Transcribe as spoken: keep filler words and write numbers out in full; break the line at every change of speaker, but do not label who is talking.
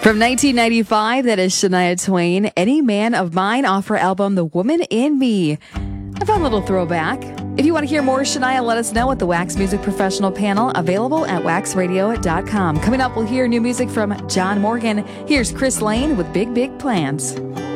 From nineteen ninety-five, that is Shania Twain, Any Man of Mine, off her album, The Woman in Me. A fun little throwback. If you want to hear more Shania, let us know at the Wax Music Professional Panel, available at wax radio dot com. Coming up, we'll hear new music from John Morgan. Here's Chris Lane with Big, Big Plans.